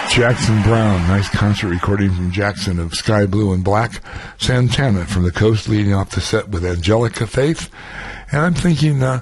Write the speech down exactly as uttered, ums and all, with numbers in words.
Jackson Browne, nice concert recording from Jackson of Sky Blue and Black. Santana from the Coast leading off the set with Angelica Faith. And I'm thinking, uh,